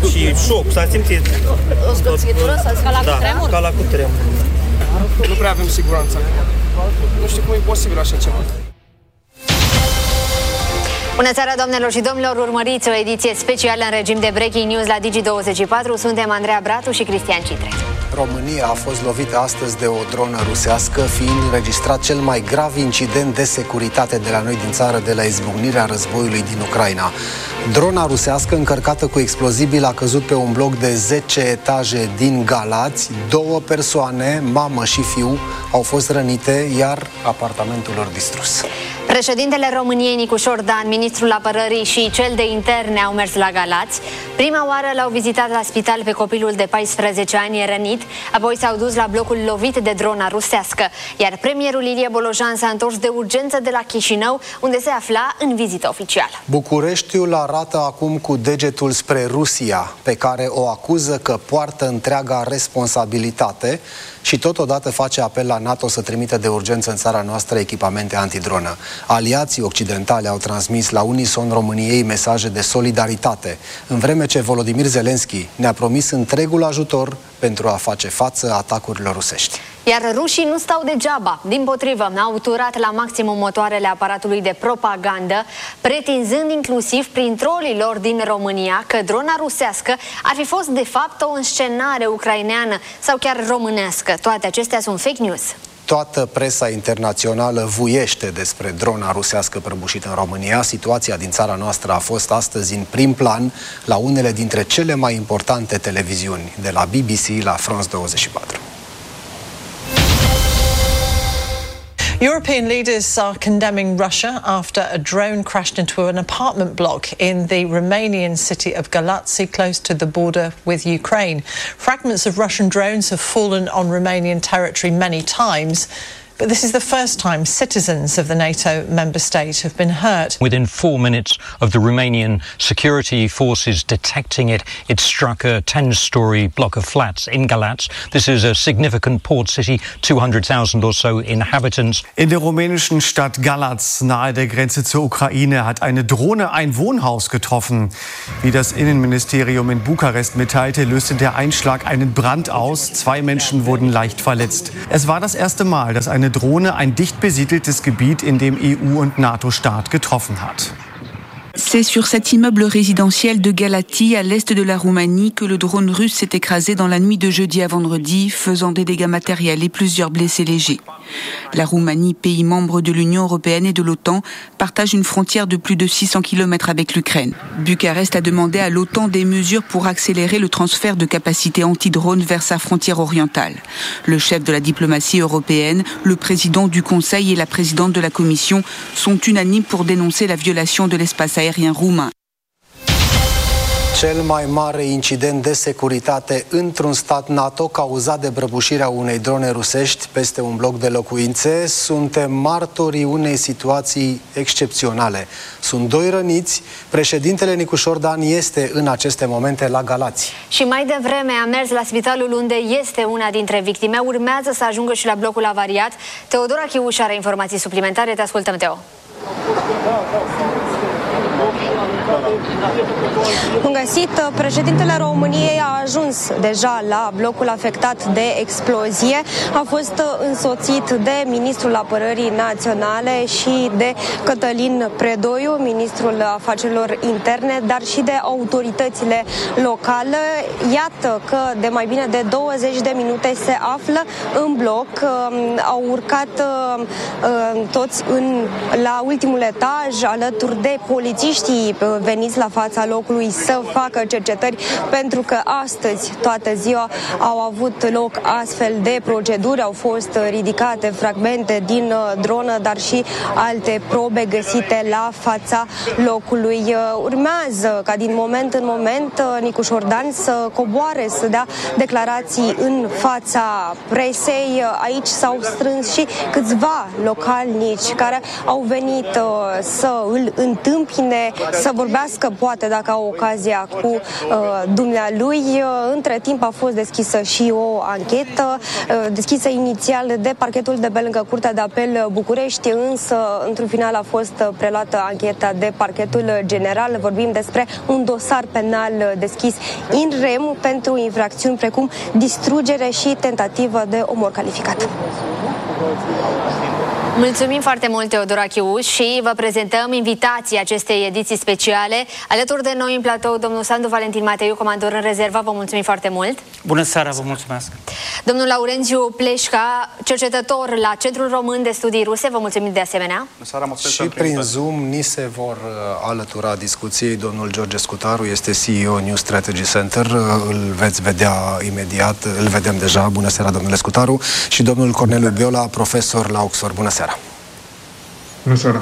și șoc, s-a simțit. O zgârțitură? Ca la cutremur? Ca la cutremur. Nu prea avem siguranță. Nu știu cum e posibil așa ceva. Bună seara, doamnelor și domnilor! Urmăriți o ediție specială în regim de Breaking News la Digi24. Suntem Andreea Bratu și Cristian Citre. România a fost lovită astăzi de o dronă rusească, fiind înregistrat cel mai grav incident de securitate de la noi din țară de la izbucnirea războiului din Ucraina. Drona rusească încărcată cu explozibil a căzut pe un bloc de 10 etaje din Galați. 2 persoane, mamă și fiu, au fost rănite, iar apartamentul lor distrus. Președintele României, Nicușor Dan, ministrul apărării și cel de interne au mers la Galați. Prima oară l-au vizitat la spital pe copilul de 14 ani rănit, apoi s-au dus la blocul lovit de drona rusească, iar premierul Ilie Bolojan s-a întors de urgență de la Chișinău, unde se afla în vizită oficială. Bucureștiul arată acum cu degetul spre Rusia, pe care o acuză că poartă întreaga responsabilitate și totodată face apel la NATO să trimită de urgență în țara noastră echipamente antidronă. Aliații occidentali au transmis la unison României mesaje de solidaritate, în vreme ce Volodymyr Zelensky ne-a promis întregul ajutor pentru a face față atacurilor rusești. Iar rușii nu stau degeaba. Dimpotrivă, au turat la maximum motoarele aparatului de propagandă, pretinzând inclusiv prin trolii lor din România că drona rusească ar fi fost de fapt o înscenare ucraineană sau chiar românească. Toate acestea sunt fake news. Toată presa internațională vuiește despre drona rusească prăbușită în România. Situația din țara noastră a fost astăzi în prim plan la unele dintre cele mai importante televiziuni, de la BBC la France 24. European leaders are condemning Russia after a drone crashed into an apartment block in the Romanian city of Galați, close to the border with Ukraine. Fragments of Russian drones have fallen on Romanian territory many times. But this is the first time citizens of the NATO member state have been hurt. Within 4 minutes of the Romanian security forces detecting it, it struck a 10-story block of flats in Galați. This is a significant port city, 200,000 or so inhabitants. In der rumänischen Stadt Galați, nahe der Grenze zur Ukraine, hat eine Drohne ein Wohnhaus getroffen. Wie das Innenministerium in Bukarest mitteilte, löste der Einschlag einen Brand aus. 2 Menschen wurden leicht verletzt. Es war das erste Mal, dass eine Drohne ein dicht besiedeltes Gebiet in dem EU- und NATO-Staat getroffen hat. C'est sur cet immeuble résidentiel de Galați, à l'est de la Roumanie, que le drone russe s'est écrasé dans la nuit de jeudi à vendredi, faisant des dégâts matériels et plusieurs blessés légers. La Roumanie, pays membre de l'Union européenne et de l'OTAN, partage une frontière de plus de 600 km avec l'Ukraine. Bucarest a demandé à l'OTAN des mesures pour accélérer le transfert de capacités anti-drones vers sa frontière orientale. Le chef de la diplomatie européenne, le président du Conseil et la présidente de la Commission sont unanimes pour dénoncer la violation de l'espace aérien roumain. Cel mai mare incident de securitate într-un stat NATO cauzat de prăbușirea unei drone rusești peste un bloc de locuințe. Suntem martorii unei situații excepționale. Sunt 2 răniți. Președintele Nicușor Dan este în aceste momente la Galați. Și mai devreme a mers la spitalul unde este una dintre victime. Urmează să ajungă și la blocul avariat. Teodora Chiuș are informații suplimentare. Te ascultăm, Teo. Bun găsit, președintele României a ajuns deja la blocul afectat de explozie. A fost însoțit de ministrul apărării naționale și de Cătălin Predoiu, ministrul afacerilor interne, dar și de autoritățile locale. Iată că de mai bine de 20 de minute se află în bloc. Au urcat toți la ultimul etaj alături de polițiștii veniți la fața locului să facă cercetări, pentru că astăzi, toată ziua, au avut loc astfel de proceduri, au fost ridicate fragmente din dronă, dar și alte probe găsite la fața locului. Urmează ca din moment în moment Nicușor Dan să coboare, să dea declarații în fața presei. Aici s-au strâns și câțiva localnici care au venit să îl întâmpine, să vorbească vorbească, poate dacă au ocazia, cu dumnealui. Între timp a fost deschisă și o anchetă, deschisă inițial de parchetul de pe lângă Curtea de Apel București, însă într-un final a fost preluată ancheta de parchetul general. Vorbim despre un dosar penal deschis in rem pentru infracțiuni precum distrugere și tentativă de omor calificat. Mulțumim foarte mult, Teodora Chiu, și vă prezentăm invitații acestei ediții speciale. Alături de noi în platou, domnul Sandu Valentin Mateiu, comandor în rezervă, vă mulțumim foarte mult. Bună seara, vă mulțumesc. Domnul Laurențiu Pleșca, cercetător la Centrul Român de Studii Ruse, vă mulțumim de asemenea. Și prin Zoom ni se vor alătura discuției domnul George Scutaru, este CEO New Strategy Center, îl veți vedea imediat, îl vedem deja. Bună seara, domnule Scutaru, și domnul Corneliu Biola, profesor la Oxford. Bună seara. Bună seara.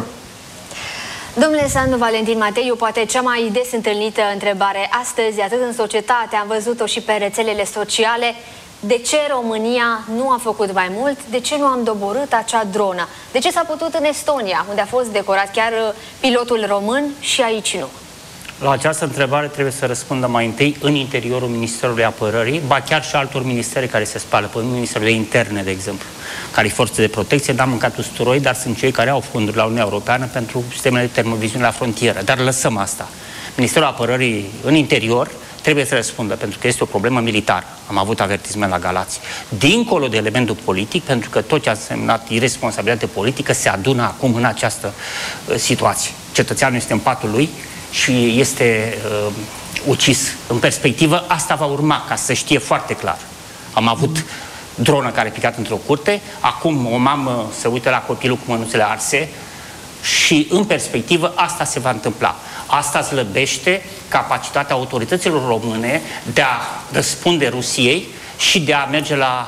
Domnule Sandu Valentin Mateiu, poate cea mai des întâlnită întrebare astăzi, atât în societate, am văzut-o și pe rețelele sociale: de ce România nu a făcut mai mult? De ce nu am doborât acea dronă? De ce s-a putut în Estonia, unde a fost decorat chiar pilotul român, și aici nu? La această întrebare trebuie să răspundă mai întâi în interiorul Ministerului Apărării, ba chiar și altor ministere care se spală, pe Ministerul de Interne, de exemplu, care e forțe de protecție, n-am mâncat usturoi, dar sunt cei care au fonduri la Uniunea Europeană pentru sistemele de termoviziune la frontieră. Dar lăsăm asta. Ministerul Apărării în interior trebuie să răspundă, pentru că este o problemă militară. Am avut avertisment la Galați. Dincolo de elementul politic, pentru că tot ce a însemnat irresponsabilitate politică se adună acum în această situație. Cetățeanul este în patul lui și este ucis. În perspectivă, asta va urma, ca să știe foarte clar. Am avut dronă care a picat într-o curte, acum o mamă se uită la copilul cu mânuțele arse și, în perspectivă, asta se va întâmpla. Asta slăbește capacitatea autorităților române de a răspunde Rusiei și de a merge la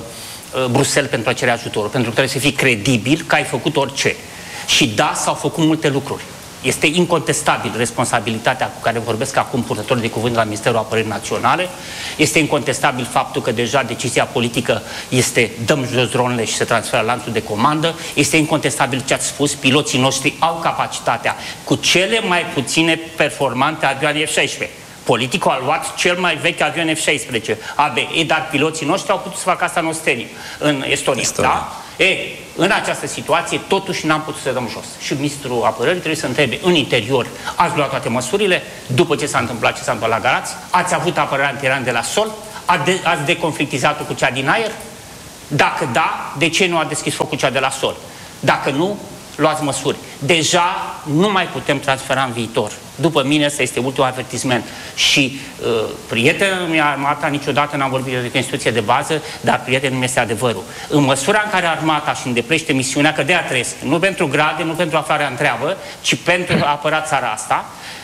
Bruxelles pentru a cere ajutorul, pentru că trebuie să fii credibil că ai făcut orice. Și da, s-au făcut multe lucruri. Este incontestabil responsabilitatea cu care vorbesc acum purtătorii de cuvânt la Ministerul Apărării Naționale. Este incontestabil faptul că deja decizia politică este dăm jos dronele și se transferă lanțul de comandă. Este incontestabil ce ați spus, piloții noștri au capacitatea cu cele mai puține performante avioane F-16. Politicul a luat cel mai vechi avion F-16, ABE, dar piloții noștri au putut să facă asta în Estonia. Da? În această situație, totuși n-am putut să dăm jos. Și ministrul apărării trebuie să întrebe în interior: ați luat toate măsurile după ce s-a întâmplat ce s-a întâmplat la Galați? Ați avut apărarea antiaeriană de la sol? Ați deconflictizat-o cu cea din aer? Dacă da, de ce nu a deschis focul cea de la sol? Dacă nu, luați măsuri. Deja nu mai putem transfera în viitor. După mine, ăsta este ultimul avertisment. Și prietenul meu, armata, niciodată n-am vorbit de instituție de bază, dar prietenul meu este adevărul. În măsura în care armata își îndeplinește misiunea, că de-aia trăiesc, nu pentru grade, nu pentru aflarea întreabă, ci pentru a apăra țara asta,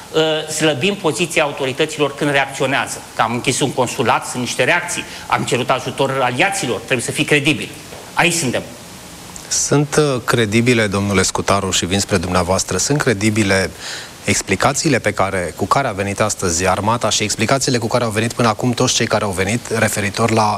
slăbim poziția autorităților când reacționează. Că am închis un consulat, sunt niște reacții. Am cerut ajutor aliaților, trebuie să fii credibil. Aici suntem. Sunt credibile, domnule Scutaru, și vin spre dumneavoastră, sunt credibile explicațiile cu care a venit astăzi armata și explicațiile cu care au venit până acum toți cei care au venit referitor la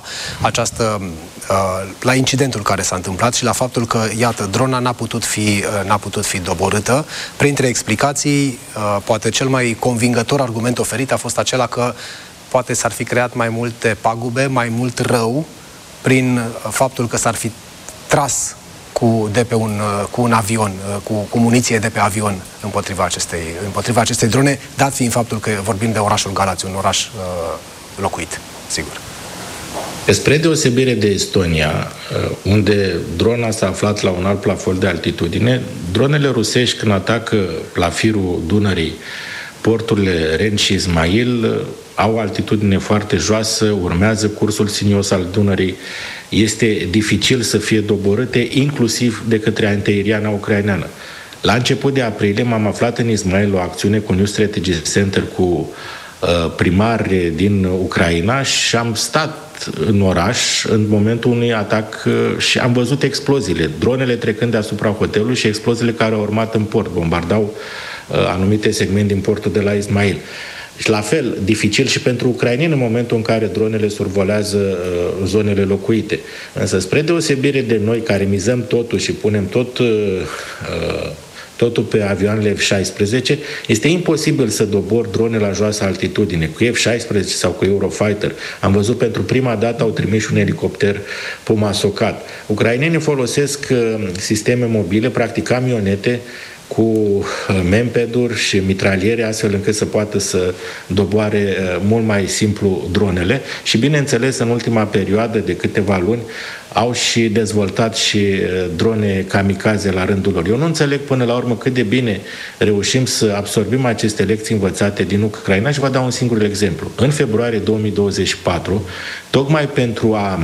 la incidentul care s-a întâmplat și la faptul că, iată, drona n-a putut fi doborâtă. Printre explicații, poate cel mai convingător argument oferit a fost acela că poate s-ar fi creat mai multe pagube, mai mult rău, prin faptul că s-ar fi tras cu un avion, cu muniție de pe avion împotriva acestei drone, dat fiind faptul că vorbim de orașul Galați, un oraș locuit, sigur. Spre deosebire de Estonia, unde drona s-a aflat la un alt plafon de altitudine, dronele rusești, când atacă la firul Dunării porturile Ren și Ismail, au altitudine foarte joasă, urmează cursul sinios al Dunării. Este dificil să fie doborâte, inclusiv de către antiaeriana ucraineană. La început de aprilie m-am aflat în Ismail o acțiune cu New Strategy Center cu primari din Ucraina și am stat în oraș în momentul unui atac și am văzut exploziile, dronele trecând deasupra hotelului și exploziile care au urmat în port, bombardau anumite segmente din portul de la Ismail. Și la fel, dificil și pentru ucraineni în momentul în care dronele survolează zonele locuite. Însă, spre deosebire de noi care mizăm totul și punem tot totul pe avioanele F-16. Este imposibil să dobori drone la joasă altitudine, cu F-16 sau cu Eurofighter. Am văzut pentru prima dată au trimis un elicopter Puma Socat. Ucrainenii folosesc sisteme mobile, practic camionete, cu mempeduri și mitraliere, astfel încât să poată să doboare mult mai simplu dronele și, bineînțeles, în ultima perioadă de câteva luni au și dezvoltat și drone kamikaze la rândul lor. Eu nu înțeleg până la urmă cât de bine reușim să absorbim aceste lecții învățate din Ucraina și vă dau un singur exemplu. În februarie 2024, tocmai pentru a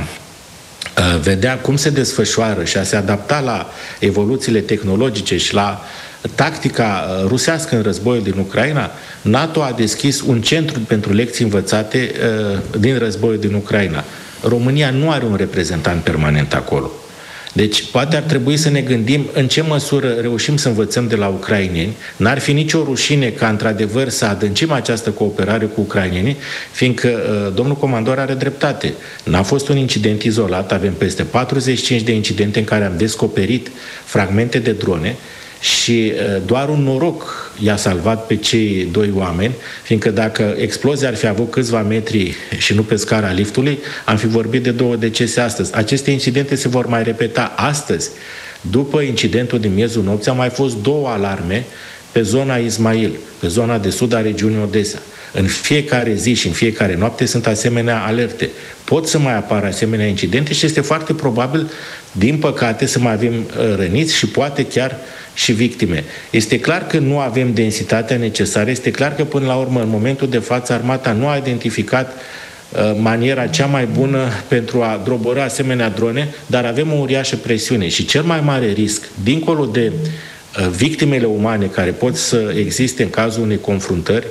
vedea cum se desfășoară și a se adapta la evoluțiile tehnologice și la tactica rusească în războiul din Ucraina, NATO a deschis un centru pentru lecții învățate din războiul din Ucraina. România nu are un reprezentant permanent acolo. Deci, poate ar trebui să ne gândim în ce măsură reușim să învățăm de la ucraineni. N-ar fi nicio rușine ca, într-adevăr, să adâncim această cooperare cu ucrainenii, fiindcă domnul comandor are dreptate. N-a fost un incident izolat, avem peste 45 de incidente în care am descoperit fragmente de drone și doar un noroc i-a salvat pe cei doi oameni, fiindcă dacă explozia ar fi avut câțiva metri și nu pe scara liftului, am fi vorbit de 2 decese astăzi. Aceste incidente se vor mai repeta astăzi. După incidentul din miezul nopții, au mai fost 2 alarme pe zona Ismail, pe zona de sud a regiunii Odessa. În fiecare zi și în fiecare noapte sunt asemenea alerte. Pot să mai apară asemenea incidente și este foarte probabil, din păcate, să mai avem răniți și poate chiar și victime. Este clar că nu avem densitatea necesară, este clar că până la urmă, în momentul de față, armata nu a identificat maniera cea mai bună pentru a drobora asemenea drone, dar avem o uriașă presiune și cel mai mare risc, dincolo de victimele umane care pot să existe în cazul unei confruntări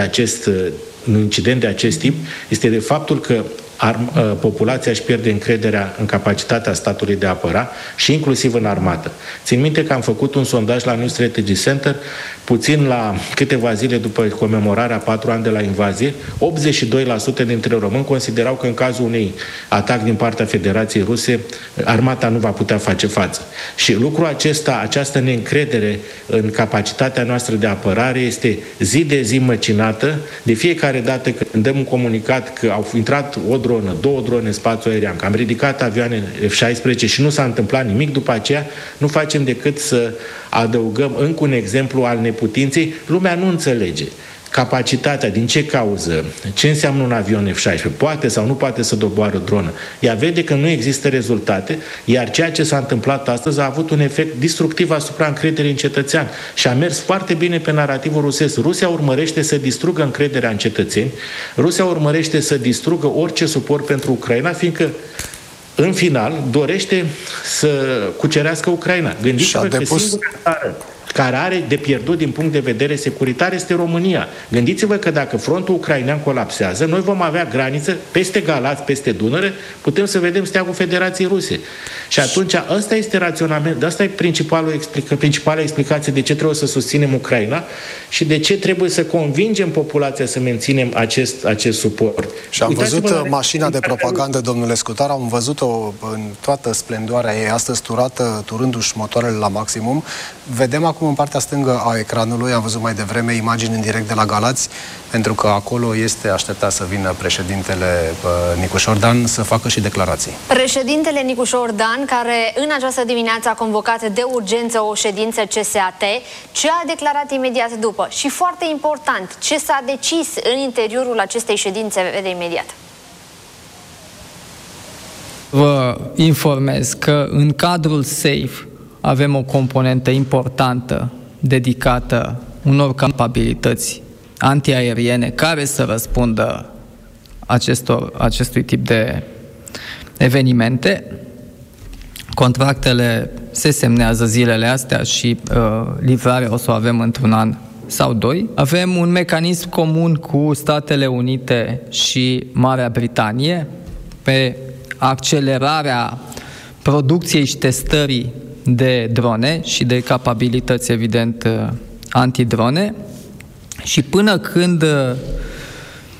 un incident de acest tip, este de faptul că populația își pierde încrederea în capacitatea statului de a apăra și inclusiv în armată. Țin minte că am făcut un sondaj la New Strategy Center, puțin la câteva zile după comemorarea 4 ani de la invazie, 82% dintre români considerau că în cazul unui atac din partea Federației Ruse, armata nu va putea face față. Și lucrul acesta, această neîncredere în capacitatea noastră de apărare este zi de zi măcinată. De fiecare dată când dăm un comunicat că au intrat o dronă, 2 drone în spațiul aerian, că am ridicat avioane F-16 și nu s-a întâmplat nimic după aceea, nu facem decât să adăugăm încă un exemplu al neputinței. Lumea nu înțelege capacitatea, din ce cauză, ce înseamnă un avion F-16, poate sau nu poate să doboară dronă. Ea vede că nu există rezultate, iar ceea ce s-a întâmplat astăzi a avut un efect destructiv asupra încrederii în cetățean și a mers foarte bine pe narativul rusesc. Rusia urmărește să distrugă încrederea în cetățeni, Rusia urmărește să distrugă orice suport pentru Ucraina, fiindcă în final dorește să cucerească Ucraina. Gândiți-vă că singura țară care are de pierdut din punct de vedere securitar este România. Gândiți-vă că dacă frontul ucrainean colapsează, noi vom avea graniță peste Galați, peste Dunăre, putem să vedem steagul Federației Ruse. Și atunci ăsta este raționament, ăsta e principala explicație de ce trebuie să susținem Ucraina și de ce trebuie să convingem populația să menținem acest suport. Și am văzut mașina de propagandă, domnule Scutar, am văzut-o în toată splendoarea ei, astăzi turându-și motoarele la maximum. Vedem acum în partea stângă a ecranului, am văzut mai devreme imagini în direct de la Galați, pentru că acolo este așteptat să vină președintele Nicușor Dan să facă și declarații. Președintele Nicușor Dan, care în această dimineață a convocat de urgență o ședință CSAT, ce a declarat imediat după? Și foarte important, ce s-a decis în interiorul acestei ședințe, vede imediat. Vă informez că în cadrul SAFE avem o componentă importantă dedicată unor capabilități antiaeriene care să răspundă acestui tip de evenimente. Contractele se semnează zilele astea și livrarea o să o avem într-un an sau 2. Avem un mecanism comun cu Statele Unite și Marea Britanie pe accelerarea producției și testării de drone și de capabilități, evident, antidrone. Și până când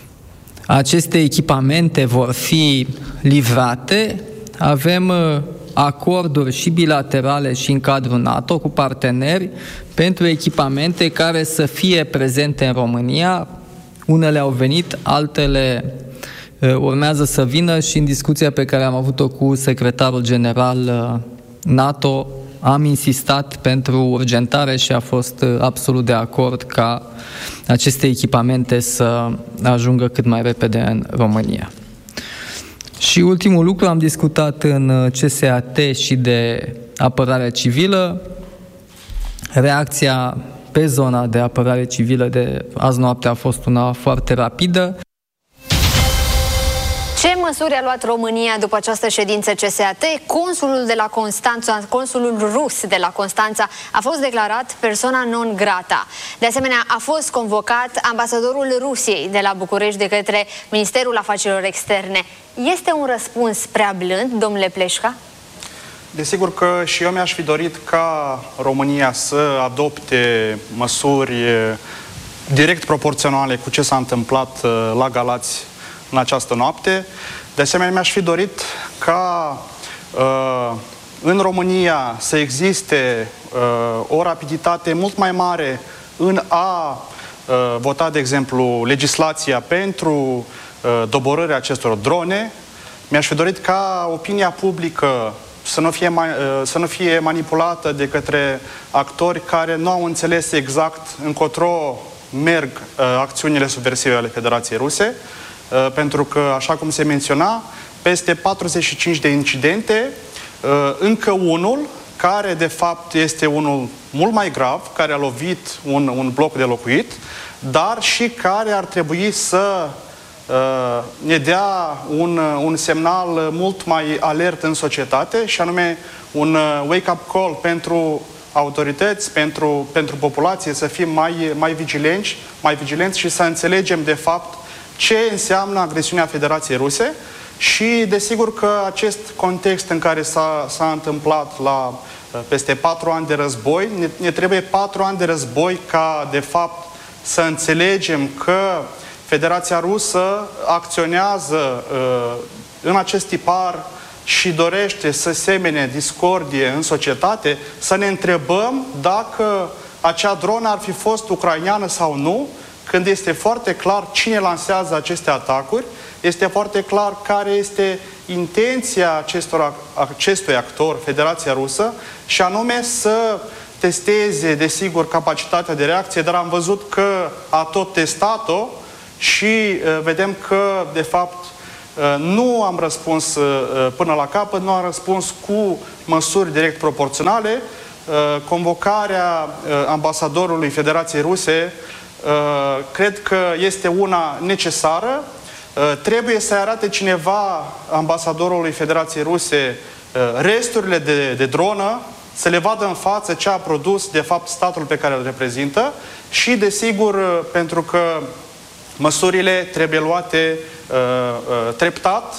aceste echipamente vor fi livrate, avem acorduri și bilaterale și în cadrul NATO cu parteneri pentru echipamente care să fie prezente în România. Unele au venit, altele urmează să vină și în discuția pe care am avut-o cu secretarul general NATO am insistat pentru urgentare și a fost absolut de acord ca aceste echipamente să ajungă cât mai repede în România. Și ultimul lucru, am discutat în CSAT și de apărare civilă. Reacția pe zona de apărare civilă de azi noapte a fost una foarte rapidă. Ce măsuri a luat România după această ședință CSAT? Consulul de la Constanța, consulul rus de la Constanța a fost declarat persona non grata. De asemenea, a fost convocat ambasadorul Rusiei de la București de către Ministerul Afacerilor Externe. Este un răspuns prea blând, domnule Pleșca? Desigur că și eu mi-aș fi dorit ca România să adopte măsuri direct proporționale cu ce s-a întâmplat la Galați în această noapte. De asemenea, mi-aș fi dorit ca în România să existe o rapiditate mult mai mare în a vota, de exemplu, legislația pentru doborârea acestor drone. Mi-aș fi dorit ca opinia publică să nu fie manipulată de către actori care nu au înțeles exact încotro merg acțiunile subversive ale Federației Ruse, pentru că, așa cum se menționa, peste 45 de incidente, încă unul, care de fapt este unul mult mai grav, care a lovit un bloc de locuit, dar și care ar trebui să ne dea un semnal mult mai alert în societate, și anume un wake-up call pentru autorități, pentru populație, să fim mai vigilenți și să înțelegem de fapt ce înseamnă agresiunea Federației Ruse. Și desigur că acest context în care s-a întâmplat la peste 4 ani de război, ne trebuie 4 ani de război ca de fapt să înțelegem că Federația Rusă acționează în acest tipar și dorește să semene discordie în societate, să ne întrebăm dacă acea dronă ar fi fost ucraineană sau nu, când este foarte clar cine lansează aceste atacuri, este foarte clar care este intenția acestui actor, Federația Rusă, și anume să testeze, desigur, capacitatea de reacție, dar am văzut că a tot testat-o și vedem că, de fapt, nu am răspuns până la capăt, nu am răspuns cu măsuri direct proporționale. Convocarea ambasadorului Federației Ruse cred că este una necesară. Trebuie să arate cineva ambasadorului Federației Ruse resturile de dronă, să le vadă în față ce a produs, de fapt, statul pe care îl reprezintă și, desigur, pentru că măsurile trebuie luate treptat,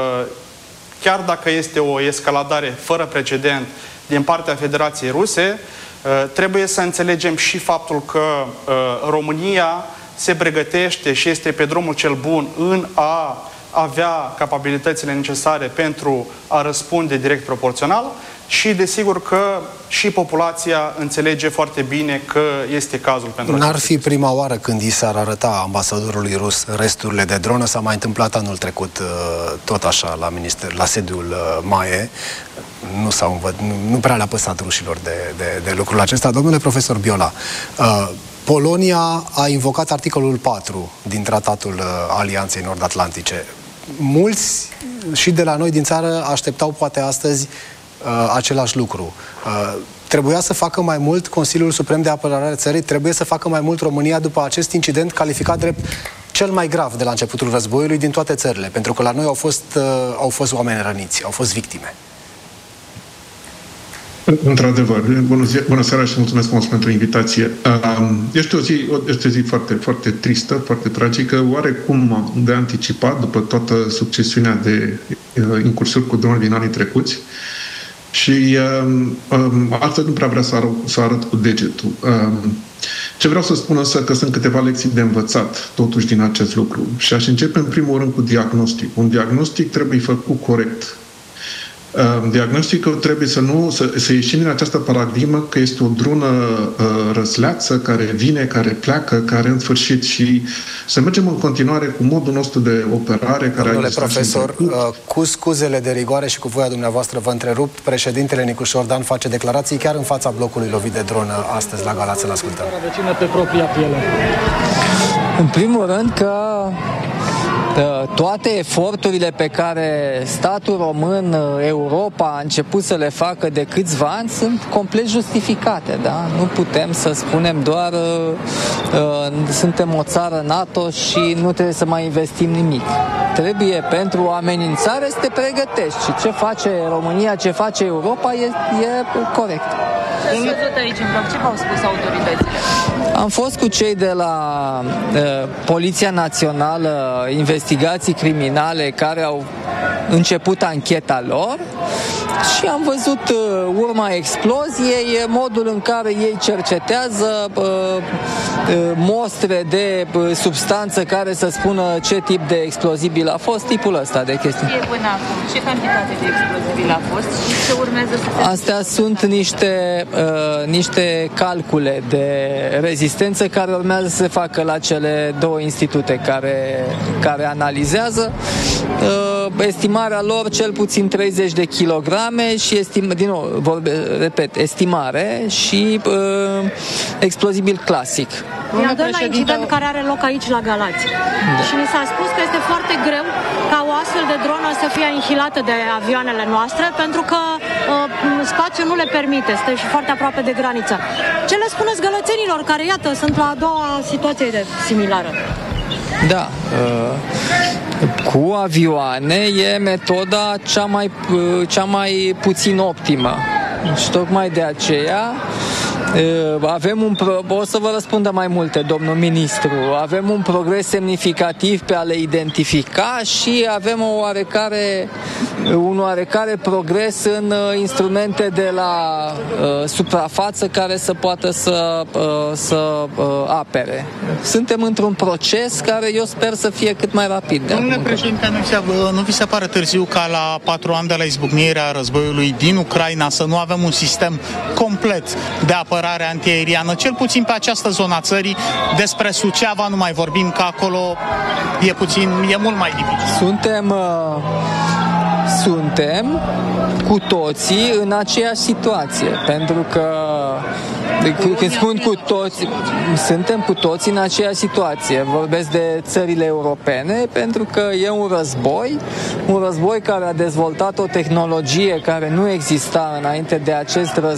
chiar dacă este o escaladare fără precedent din partea Federației Ruse, trebuie să înțelegem și faptul că România se pregătește și este pe drumul cel bun în a avea capabilitățile necesare pentru a răspunde direct proporțional și desigur că și populația înțelege foarte bine că este cazul pentru N-ar fi prima oară când i s-ar arăta ambasadorului rus resturile de dronă, s-a mai întâmplat anul trecut tot așa la sediul MAE. Nu prea le-a păsat rușilor de lucrul acesta. Domnule profesor Biola, Polonia a invocat articolul 4 din Tratatul Alianței Nord-Atlantice. Mulți și de la noi din țară așteptau poate astăzi același lucru. Trebuia să facă mai mult Consiliul Suprem de Apărare al țării, trebuie să facă mai mult România după acest incident calificat drept cel mai grav de la începutul războiului din toate țările, pentru că la noi au fost oameni răniți, au fost victime. Într-adevăr. Bună seara și mulțumesc frumos pentru invitație. Este o zi foarte, foarte tristă, foarte tragică, oarecum de anticipat după toată succesiunea de incursiuni cu drone din anii trecuți. Și altfel nu prea vrea să arăt cu degetul. Ce vreau să spun însă că sunt câteva lecții de învățat totuși din acest lucru. Și aș începe în primul rând cu diagnostic. Un diagnostic trebuie făcut corect. Diagnosticul trebuie să ieșim din această paradigmă că este o dronă răsleață care vine, care pleacă, care în sfârșit, și să mergem în continuare cu modul nostru de operare. Domnule profesor, cu scuzele de rigoare și cu voia dumneavoastră vă întrerup, președintele Nicu Șordan face declarații chiar în fața blocului lovit de dronă astăzi la Galați. Să-l ascultăm. Pe propria piele. În primul rând că toate eforturile pe care statul român, Europa a început să le facă de câțiva ani sunt complet justificate, da? Nu putem să spunem doar suntem o țară NATO și nu trebuie să mai investim nimic. Trebuie pentru o amenințare să te pregătești și ce face România, ce face Europa e corect. Aici, în bloc, ce v-au spus autoritățile? Am fost cu cei de la Poliția Națională, Investigații Criminale, care au început ancheta lor și am văzut urma exploziei, modul în care ei cercetează mostre de substanță care să spună ce tip de explozibil a fost, tipul ăsta de chestii. Ce cantitate de explozibil a fost și ce urmează să se... Astea sunt niște calcule de rezistență care urmează să se facă la cele două institute care analizează. Estimarea lor cel puțin 30 de kilograme și estimare și explozibil clasic. E al doilea incident care are loc aici la Galați. Da. Și mi s-a spus că este foarte greu ca o astfel de dronă să fie anihilată de avioanele noastre, pentru că spațiul nu le permite, stă și foarte aproape de graniță. Ce le spuneți gălățenilor care, iată, sunt la a doua situație similară? Da, cu avioane e metoda cea mai puțin optimă. Și tocmai de aceea o să vă răspundă mai multe, domnul ministru. Avem un progres semnificativ pe a le identifica și avem un oarecare progres în instrumente de la suprafață care să poată să apere. Suntem într-un proces care eu sper să fie cât mai rapid. Domnule președinte, nu vi se pare târziu ca la 4 ani de la izbucnirea războiului din Ucraina să nu avem un sistem complet de apărare antiaeriană, cel puțin pe această zonă a țării? Despre Suceava nu mai vorbim, că acolo e mult mai dificil. Suntem cu toții în aceeași situație, pentru că când spun cu toți, suntem cu toții în aceeași situație. Vorbesc de țările europene, pentru că e un război care a dezvoltat o tehnologie care nu exista înainte de acest război.